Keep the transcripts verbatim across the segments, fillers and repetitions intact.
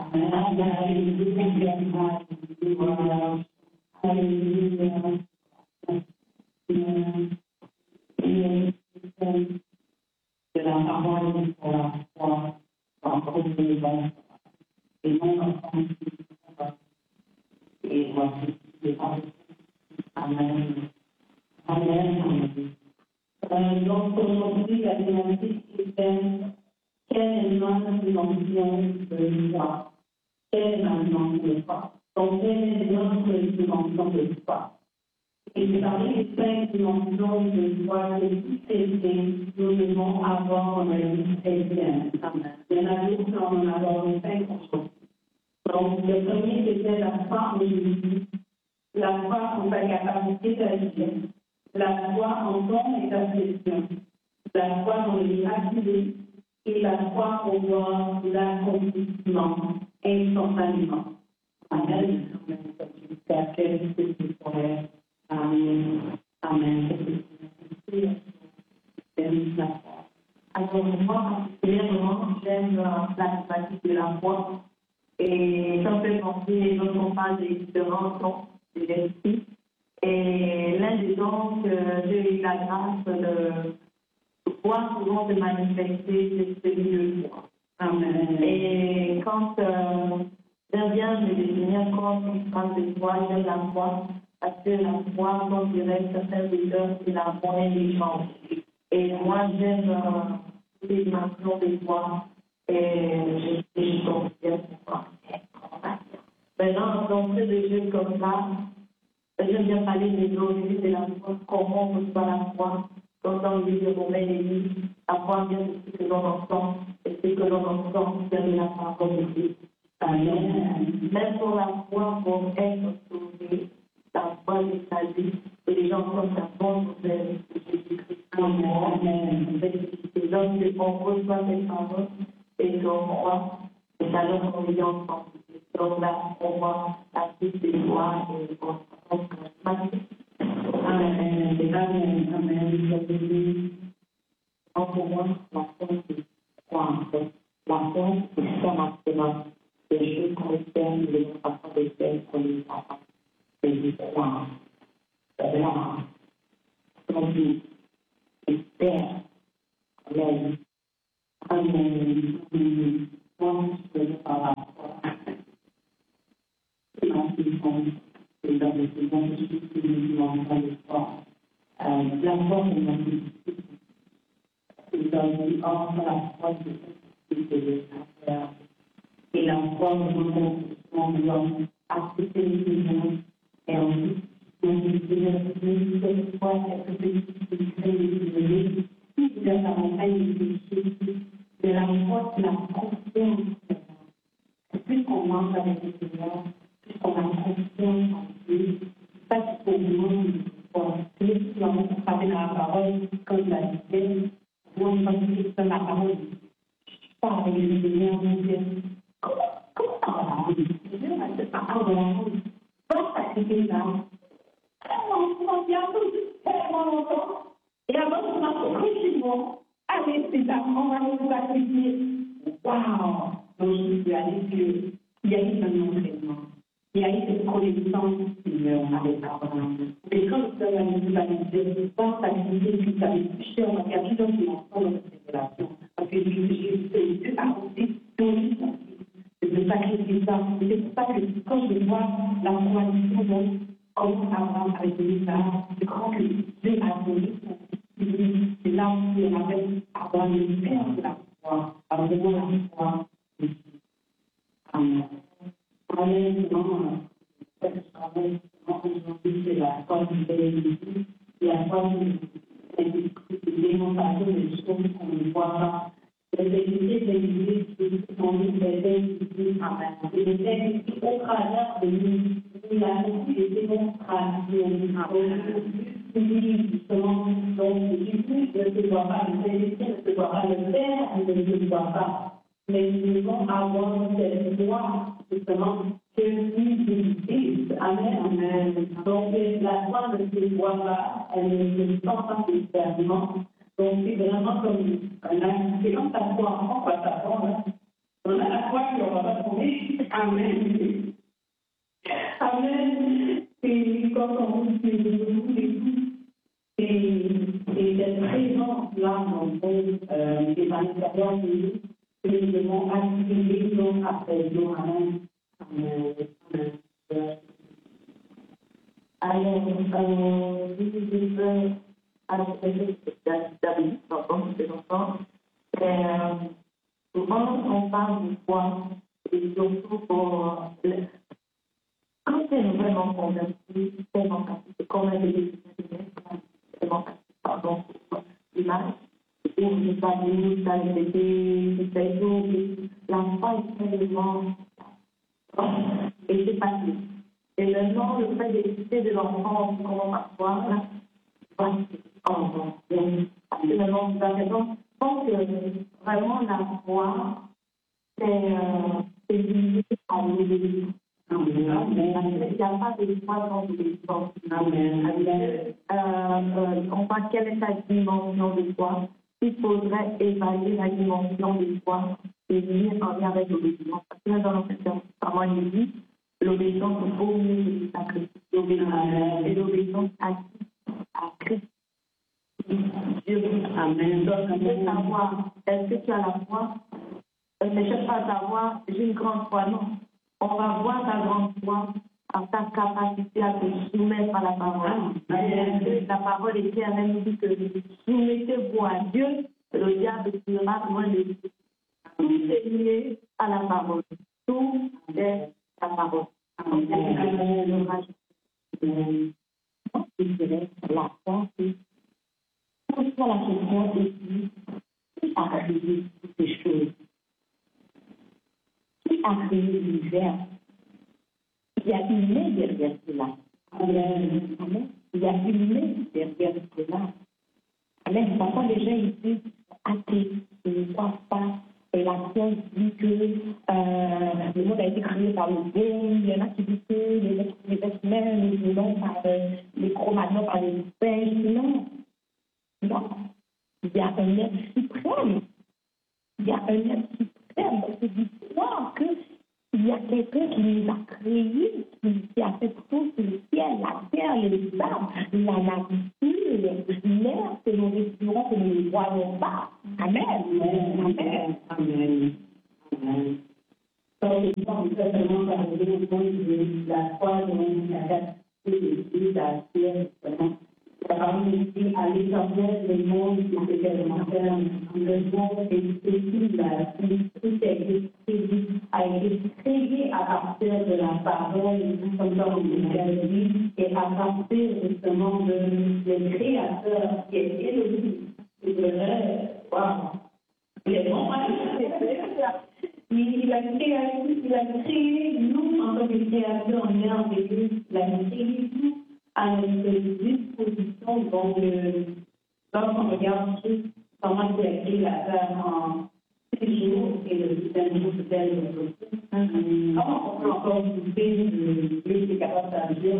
De la parole pour la foi, en communion, et non en communion. Et voici les paroles. Amen. Amen. Euh, donc aujourd'hui, la thématique est quelle est notre dimension de foi? Quelle est ma dimension de foi? Donc, quelle est notre dimension de foi? Et parmi les cinq dimensions de foi que tous chrétiens, nous devons avoir dans la vie chrétienne. Il y en a d'autres, on en a abordé cinq aujourd'hui. Donc, le premier, c'était la foi en Jésus, la foi en sa capacité d'agir, la foi en son intercession, la foi dans les miracles et la foi au voir l'accomplissement instantanément. Amen. Amen. Amen. Amen. Alors, moi, particulièrement, j'aime la thématique de la foi. Et ça me fait penser, lorsqu'on parle des différents dons de l'esprit. Et l'un des dons que j'ai eu la grâce de voir souvent se manifester, c'est celui de foi. Amen. Et quand euh, j'aime bien me définir comme une phrase de foi, j'aime la foi. Parce que la foi, comme dirait certains leaders, c'est la monnaie des gens. Et moi, j'aime euh, les dimensions de foi. Et je suis confiante pour moi. Maintenant, dans ce des jeux comme ça, j'aime bien parler des origines de la foi, comment on reçoit la foi. Comme dans le livre de Romains, il dit, la foi vient de ce que l'on entend, et ce que l'on entend vient de la parole de Dieu. Amen. Même pour la foi, pour être sauvé, la foi de sa vie, et les gens comme ça vont vers Jésus-Christ. Amen. Et donc, on reçoit ces paroles et qu'on croit, et alors on vit ensemble. Donc là, on voit la suite des lois et on se Amen. Amen. Amen. Donc, pour moi, la foi, c'est quoi en fait? La foi, c'est ça maintenant. Les choses qu'on fait, les façons de faire, qu'on les apprend. C'est du croire. C'est là. Donc, j'espère. Amen. Amen. Moi, je peux pas la foi. C'est ma question. C'est dans les secondes, je suis qui m'entend le foi. La foi, c'est ma question. C'est dans le hors la foi, c'est de faire. Et la foi, on doit accepter les gens. Et ensuite, on dit que cette foi, cette petite crée les si vous êtes en train de réfléchir, de la foi, c'est la confiance. Plus on mange avec le Seigneur, plus on a confiance en Dieu. Ça, c'est pour nous, plus on parle la parole, comme la disait, moi, je pense que la parole, je suis pas avec le Seigneur, mon Dieu. Comment ça va? Je ne sais pas avant. Dans cette activité-là, on vient tout tellement longtemps. Et avant, on a tranquillement allé, c'est là, on va nous accueillir. Waouh! Donc, je suis allée que il y a eu un entraînement. Il y a eu cette connaissance avec Abraham. Et quand le Seigneur nous a dit, dans cette activité, puis ça avait touché, on a fait plusieurs dimensions dans cette relation. Parce que Dieu a aussi donné son fils. De sacrifier ça. C'est pour ça que quand je vois la coalition, donc, comme Abraham avec Isaac, je crois que Dieu a donné son fils. C'est là où il avait Abraham le père de la foi, vraiment la foi de Dieu. Amen. Amen. Aujourd'hui, c'est la foi du Jésus, la foi du démonstration des choses qu'on ne voit pas. Les vérités des idées qui sont des vérités Amen. Et les vérités au travers de nous, il a aussi des démonstrations. Justement, donc, du coup, je ne se vois pas, le vérité ne se voit pas, le Père ne se voit pas. Mais nous devons avoir cette foi, justement, que lui utilise. Amen. Amen. Donc, la foi ne se voit pas, elle ne se sent pas spécialement. Donc, c'est vraiment comme un acte. C'est comme ta foi, en quoi ta foi, On a la foi qu'on va pas trouver. Amen. Amen. Et quand on dit que nous les et, et d'être présent là dans le euh, et dans l'intérieur de nous, que nous devons activer jour après jour. Amen. Amen. Alors, euh, je veux ajouter David, pardon, ces enfants. Souvent, on parle de foi, et surtout pour le... Quand c'est vraiment converti, tellement c'est comme un bébé, tellement pardon, pour l'image, où je salue, ça le bébé, je fais tout, la foi est tellement... Et c'est facile. Et maintenant, le fait d'écouter de l'enfant, on commence à voir, là, parce que maintenant, vous avez raison, je pense que vraiment la foi, c'est lié à l'obéissance. Il n'y a pas de foi sans obéissance. On voit quelle est la dimension de foi. Il faudrait évaluer la dimension de foi et lier en lien avec l'obéissance. Parce que là, dans l'Ancien Testament, il dit l'obéissance est beau mieux que le sacrifice. Et l'obéissance à qui? À Christ. Dieu. Amen. Donc, on peut savoir, est-ce que tu as la foi? On ne cherche pas à savoir, j'ai une grande foi, non. On va voir ta grande foi en ta capacité à te soumettre à la parole. Amen. La parole éternelle nous dit que soumettez-vous à Dieu, le diable sera loin de vous. Tout est lié à la parole. Tout est la parole. Amen. La foi, c'est pour la question ici, qui a créé toutes ces choses? Qui a créé l'univers? Il y a une main derrière cela. Amen. Il y a une main derrière cela. Amen. Parfois, les gens ils disent athées, ils ne croient pas. Et la science dit que euh, le monde a été créé par le bon. Il y en a qui disent que les êtres, les êtres humains, nous voulons par euh, les cro-magnons, par les singes. Non. Non. Il y a un être suprême. Il y a un être suprême. On se dit croire qu'il y a quelqu'un qui nous a créés, qui, qui a fait tout le ciel, la terre, les arbres, la nature, l'air que nous respirons, que nous ne voyons pas. Amen. Amen. Amen. Amen. Donc, on peut seulement arriver au point de la foi de la capacité de Dieu à faire. La parole dit à l'essentiel des mondes qui étaient élémentaires, le monde est tout la tout a été créé à partir de la parole, comme dans le dit, et à partir justement de le créateur qui est Elohim. C'est vrai, waouh! Il est bon, il a créé, il a créé nous en tant que créateurs en lien avec lui, il a créé tout à notre disposition. Donc, euh, lorsqu'on regarde tout, comment il a créé la terre en six jours et le deuxième jour, c'était le repos. Comment on peut encore douter de Dieu qui est capable d'agir?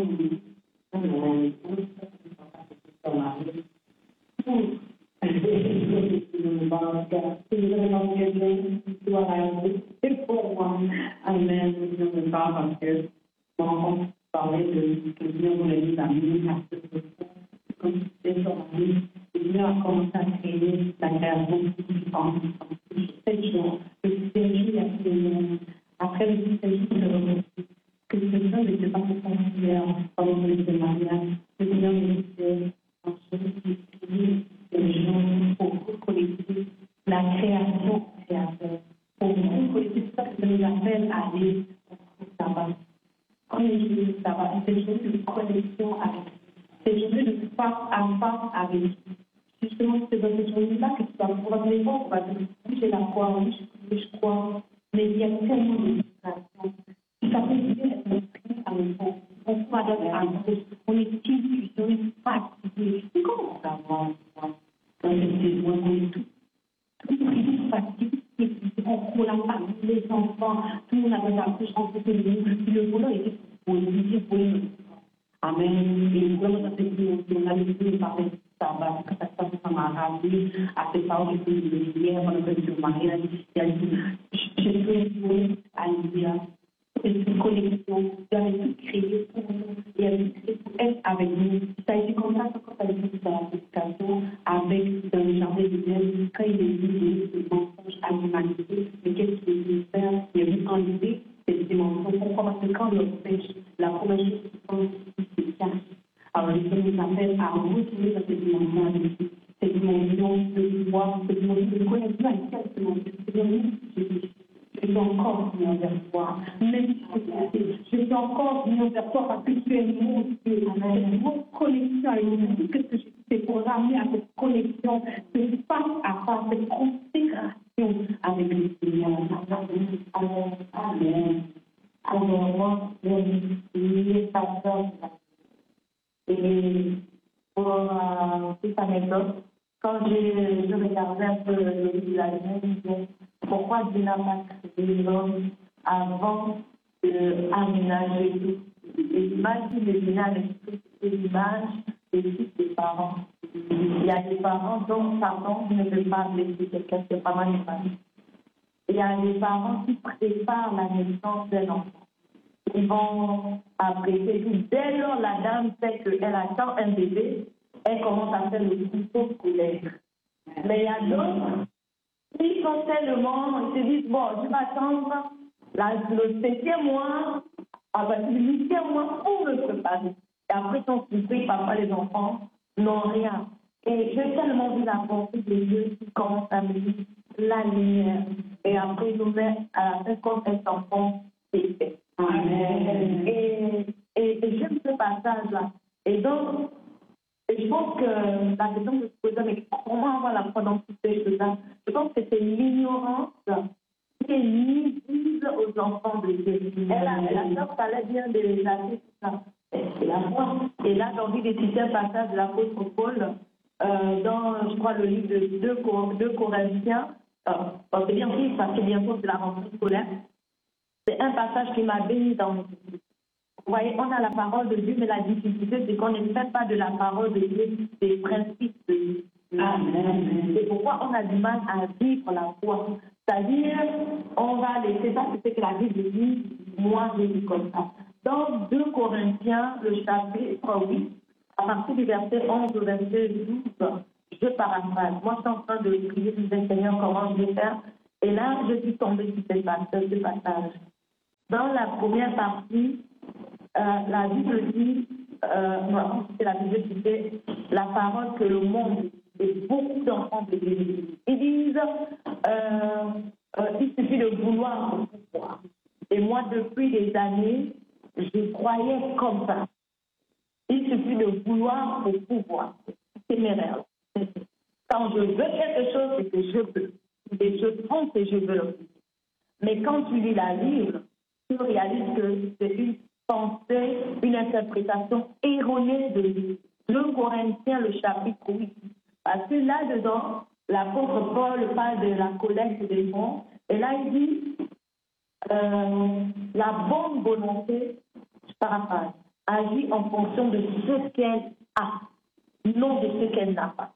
C'est pour moi. Amen. Je ne veux pas parce que on parlait de ce que Dieu voulait nous amener à ce que comme c'était sur la vie, Dieu a commencé à créer la création en sept jours. Le septième jour, il y a fait le monde. Après le septième jour, il a remercié que ce soit n'était pas particulière pendant le mariage. Le Seigneur nous disait en ce qui est les gens pour vous collectif, la création créateur. Pour vous collectif, c'est ça que ça nous appelle à aller au sabbat. Quand les jours du sabbat, c'est une journée de connexion avec lui. C'est une journée de face à face avec lui. Justement, c'est dans cette journée-là que tu vas pouvoir les voir, on va dire, oui, j'ai la foi, oui, je crois, mais il y a tellement de distractions. Ça peut bien être inscrit à l'enfant. On croit d'être à gauche, on est tenu, on est fatigué. Et comment on va voir ça? Dans cette saison, on est tout. Tout le monde fatigué, on court la famille, les enfants, tout le monde a besoin de couche, on fait nous. Le boulot était pour nous, pour nous. Amen. Et vraiment, ça fait que on a décidé de parler de sabbat, que ça ça m'a rappelé à ces paroles que je disais hier, pendant que je me mariais, il y a dit, je peux jouer, alléluia. C'est une connexion, tu avais tout créé pour nous, et avait tout créé pour être avec nous. Ça a été comme ça quand tu as vu dans la prédication, avec dans le jardin de Dieu, quand il est venu ce mensonge à l'humanité, mais qu'est-ce qu'il est venu faire? Il est venu enlever cette dimension. Pourquoi? Parce que quand on pêche, la première chose qui pense, c'est cache. Alors, le Seigneur nous appelle à retourner dans cette dimension avec lui. Cette dimension de pouvoir, cette dimension de connexion avec quelle dimension? C'est bien, je suis encore venu vers toi. Même si je suis encore venu vers toi parce que tu es mon Dieu. Cette connexion avec Dieu, tout ce que je fais pour ramener à cette connexion, ce face à face, cette consécration avec le Seigneur. Amen. Amen. Alors, moi, je suis pasteur. Et pour euh, cette anecdote, quand je, je regardais un peu le livre de la Bible, je me disais, pourquoi Dieu n'a pas créé l'homme avant d'aménager tout? Les images qui me venaient à l'esprit, c'est l'image des fils des parents. Il y a des parents dont pardon ne veut pas blesser quelqu'un, c'est pas mal les familles. Il y a des parents qui préparent la naissance d'un enfant. Ils vont apprécier tout. Dès lors, la dame sait qu'elle attend un bébé, elle commence à faire le couteau scolaire. Mais il y a d'autres qui sont tellement, ils se disent, bon, je vais attendre la, le septième mois, à partir du huitième mois, pour me préparer. Et après, ils sont surpris, parfois les enfants n'ont rien. Et j'ai tellement vu la pensée de Dieu qui commence à me dire la lumière. Et après, il nous met à la fin comme un enfant c'est fait. Amen. Et, et, et j'aime ce passage-là. Et donc, et je pense que la question que je posais, mais comment avoir la foi dans toutes ces choses-là? Je pense que c'est l'ignorance qui est nuisible aux enfants de Dieu. Elle a, la sœur parlait bien de l'élargir tout ça. C'est la foi. Et là, j'ai envie de citer un passage de l'apôtre Paul euh, dans, je crois, le livre de deux Corinthiens. Euh, bon, c'est bien pris parce que bientôt c'est la rentrée scolaire. C'est un passage qui m'a béni dans mon vie. Vous voyez, on a la parole de Dieu, mais la difficulté, c'est qu'on ne fait pas de la parole de Dieu des principes de Dieu. Amen. C'est pourquoi on a du mal à vivre la foi. C'est-à-dire, on va laisser ça, c'est ce que la Bible dit, moi je dis comme ça. Dans deux Corinthiens, le chapitre huit, à partir du verset onze au verset douze, je paraphrase. Moi, je suis en train de prier, je disais, Seigneur, comment je vais faire? Et là, je suis tombée sur ce passage. Dans la première partie, euh, la Bible dit, euh, non, c'est la Bible qui dit la parole que le monde et beaucoup d'enfants de Dieu. Ils disent, euh, euh, il suffit de vouloir pour pouvoir. Et moi, depuis des années, je croyais comme ça. Il suffit de vouloir pour pouvoir. C'est téméraire. Quand je veux quelque chose, c'est que je peux. Et je pense que je veux le faire. Mais quand tu lis la Bible, tu réalises que c'est une pensée, une interprétation erronée de deux Corinthiens, le chapitre huit. Parce que là-dedans, l'apôtre Paul parle de la collecte des fonds. Et là, il dit euh, la bonne volonté, je paraphrase, agit en fonction de ce qu'elle a, non de ce qu'elle n'a pas.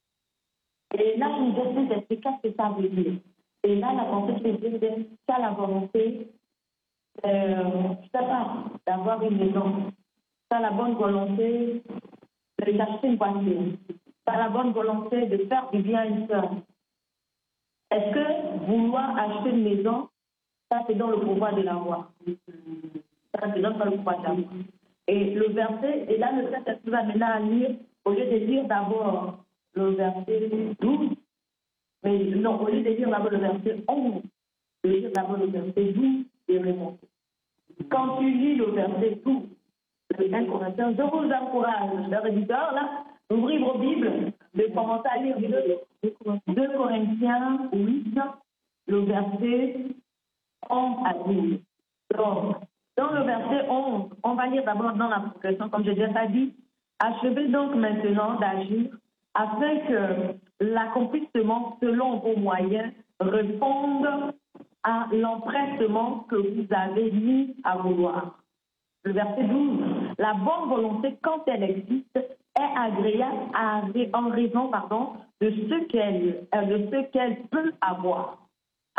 Et là, je me disais, qu'est-ce que ça veut dire? Et là, la pensée que je disais, tu as la volonté, euh, je sais pas, d'avoir une maison. Tu as la bonne volonté de t'acheter une voiture. Tu as la bonne volonté de faire du bien à une soeur. Est-ce que vouloir acheter une maison, ça c'est dans le pouvoir de l'avoir? Ça c'est dans le pouvoir de l'avoir. Et le verset, et là, le verset, tu vas maintenant à lire, au lieu de lire d'abord le verset douze, mais non, au lieu de lire d'abord le verset onze, de lire d'abord le verset douze et remonter. Quand tu lis le verset douze, le un Corinthiens, je vous encourage, chers éditeurs, là, d'ouvrir vos Bibles, de commencer à lire deux Corinthiens huit, le verset onze à douze. Donc, dans le verset onze, on va lire d'abord dans la progression, comme je déjà dit, achevez donc maintenant d'agir afin que l'accomplissement selon vos moyens réponde à l'empressement que vous avez mis à vouloir. Le verset douze, la bonne volonté, quand elle existe, est agréable à, en raison pardon, de ce qu'elle de ce qu'elle peut avoir.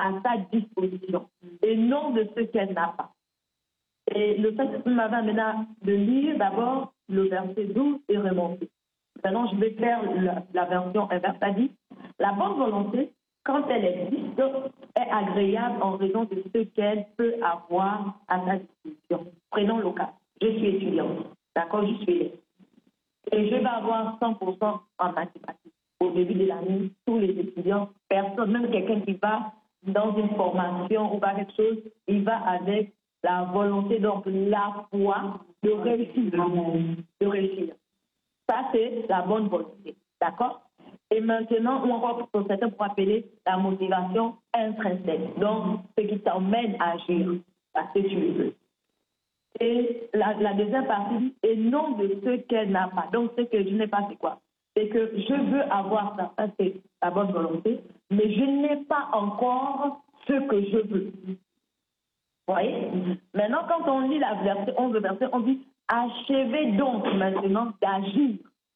à sa disposition et non de ce qu'elle n'a pas. Et le Saint-Esprit m'avait amené de lire d'abord le verset douze et remonter. Maintenant, je vais faire la, la version inverse. Ça dit, la bonne volonté, quand elle existe, est agréable en raison de ce qu'elle peut avoir à sa disposition. Prenons le cas. Je suis étudiante. D'accord, je suis élève. Et je vais avoir cent pour cent en mathématiques. Au début de l'année, tous les étudiants, personne, même quelqu'un qui va dans une formation ou pas quelque chose, il va avec la volonté, donc la foi de réussir. De réussir. Ça, c'est la bonne volonté. D'accord? Et maintenant, ou encore pour certains pour appeler la motivation intrinsèque. Donc, ce qui t'emmène à agir parce que tu le veux. Et la, la deuxième partie est non de ce qu'elle n'a pas. Donc, ce que je n'ai pas, c'est quoi? C'est que je veux avoir ça, ça c'est la bonne volonté, mais je n'ai pas encore ce que je veux. Vous voyez? Maintenant, quand on lit la verset onze, le verset, on dit achevez donc maintenant d'agir.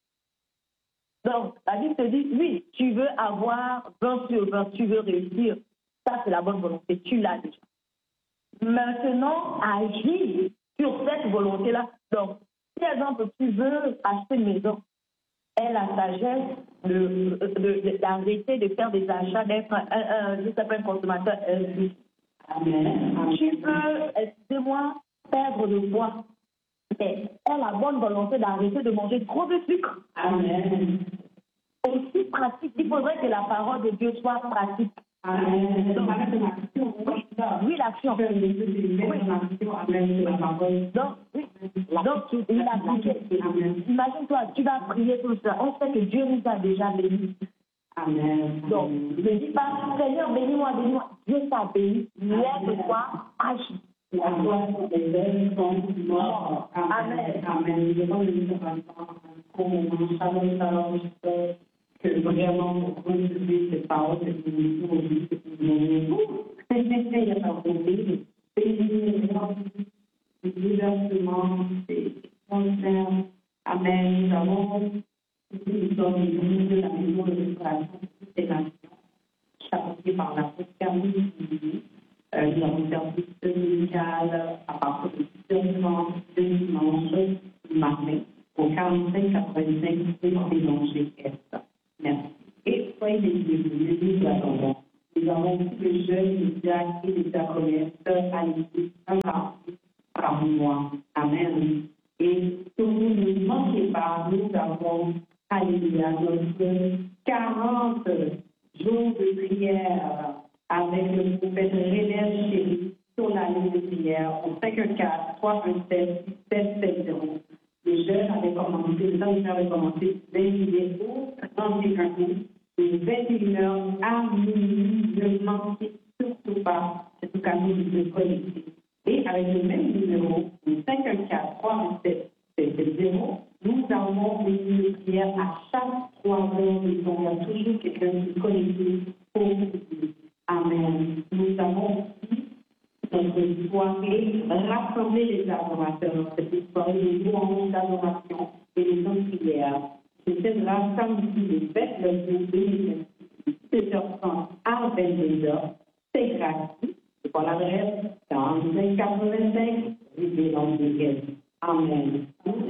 Donc, la Bible te dit, oui, tu veux avoir vingt sur vingt, tu veux réussir. Ça, c'est la bonne volonté, tu l'as déjà. Maintenant, agir sur cette volonté-là. Donc, si, par exemple, tu veux acheter une maison, aie la sagesse de, de, de, d'arrêter de faire des achats, d'être un, un, un, je sais pas, un consommateur impulsif. Amen. Tu peux, excusez-moi, perdre de poids. Mais aie la bonne volonté d'arrêter de manger trop de sucre. Amen. Aussi pratique, il faudrait que la parole de Dieu soit pratique. Amen. Donc, avec l'action, oui, l'action. Oui. Donc, oui. Donc, il a appliqué. Imagine-toi, tu vas prier tout ça. On sait que Dieu nous a déjà bénis. Amen. Donc, ne dis pas, Seigneur, bénis-moi, bénis-moi. Dieu t'a béni. Lève de toi, agis. La foi des œuvres sont morts. Amen. Amen. Je pense que que vraiment, pour contribuer cette parole, c'est que nous aujourd'hui, c'est que nous c'est fait, il y a pas de problème. C'est des bouleversements, c'est concert. Amen. Nous avons, nous sommes unis de la maison de restauration de toutes les nations, chapeautée par la prospérité divine. Euh, nous avons servi dominical à partir de dix heures de dimanche matin au quarante-cinq quatre-vingt-cinq rue Bélanger Est. Merci. Et soyez les bienvenus, nous vous attendons. Nous avons tous les jeunes, les diacres et les diaconesses à l'église, un par par mois. Amen. Et surtout, ne manquez pas, nous avons, alléluia, notre quarante jours de prière avec le prophète René Chéri sur la ligne de prière au cinq un quatre trois un sept sept sept zéro. Le jeûne avait commencé, le temps de avait commencé le vingt-huit août, trente et un août, de vingt et une heures à minuit. Ne manquez surtout pas cette occasion de se connecter. Et avec le même numéro, le cinq un quatre trois un sept sept sept zéro, nous avons des lignes de prière à chaque trois heures. Il y a toujours quelqu'un qui est connecté pour vous. Amen. Nous avons aussi notre soirée rassembler les adorateurs. C'est une soirée de louange, d'adoration et de prière. C'est tiendra samedi le vingt-neuf août deux mille vingt-six, sept heures trente à vingt-deux heures. C'est gratuit. C'est pour l'adresse quarante-cinq quatre-vingt-cinq rue Bélanger. Amen.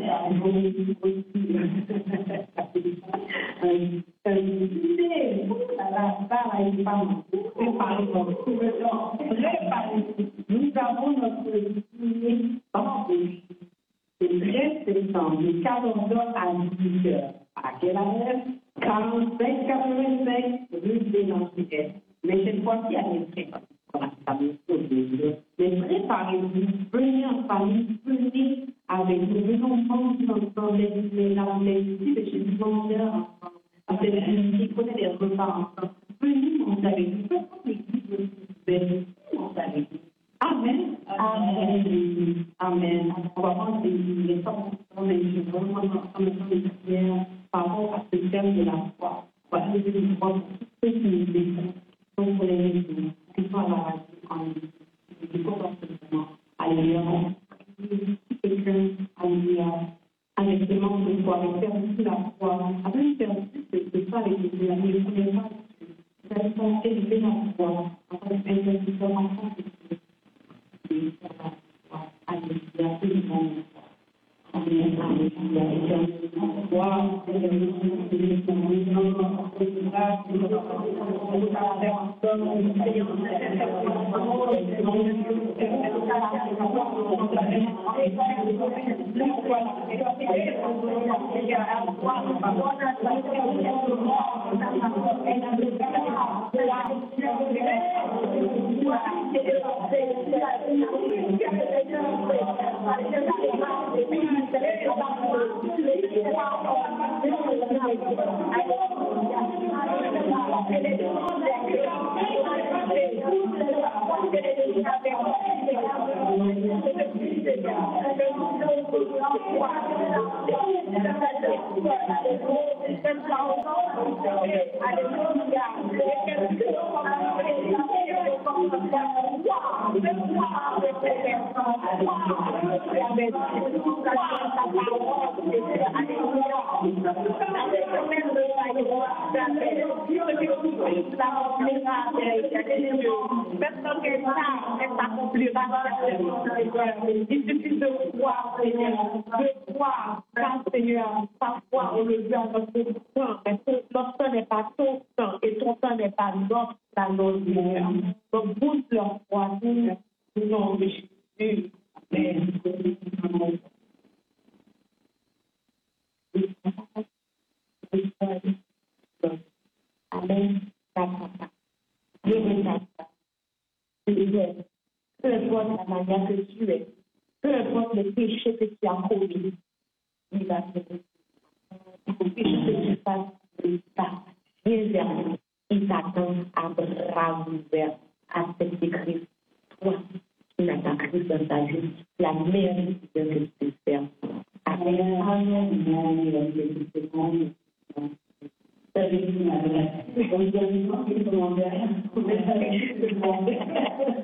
Nous avons notre dîner vendredi, c'est treize septembre, de quatorze heures à dix heures. À quelle adresse? quarante-cinq quatre-vingt-cinq rue Bélanger. Mais cette fois-ci, elle est très mais préparez-vous, venez en famille, venez avec nous, venons ensemble, les larmes, les petits, chez les mangeurs ensemble, avec les prenez des repas ensemble, venez manger avec nous, faites comme l'église, venez manger avec nous. Amen. Amen. Amen. On va prendre les formes des vraiment ensemble de prière par rapport à ce thème de la foi. On va lever une foi pour tous ceux qui nous écoutent, donc pour les maisons, qui sont à la radio, en ligne, comportement. Alléluia. Si quelqu'un, alléluia, avec des membres de foi, avec perdu la foi, avec perdu de ça avec les amis, ne prenez pas. Vous allez penser de la foi, en tant que tout le monde. Amen. Wow. Il suffit de croire, Seigneur, de croire, car Seigneur, parfois on le dit à notre temps, mais notre temps n'est pas ton temps et ton temps n'est pas notre temps, Seigneur. Donc, pousse leur foi, Seigneur, au nom de Jésus. Amen. Amen. Peu importe la manière que tu es, peu importe le péché que tu as commis, il va te dire. Il faut que tu fasses ça. Viens vers lui. Il t'attend à bras ouverts, à accepter Christ. Toi, qui n'as pas Christ dans ta vie, la meilleure décision que tu peux faire. Amen. Amen. Amen.